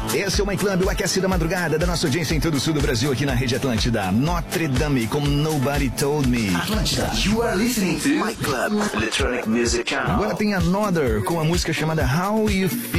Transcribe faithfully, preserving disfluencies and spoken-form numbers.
Esse é o My Club, o aquece da madrugada da nossa audiência em todo o sul do Brasil, aqui na Rede Atlântida. Notre Dame com Nobody Told Me. Atlântida, you are listening to My Club, Electronic Music Channel. Agora tem Another com a música chamada How You Feel.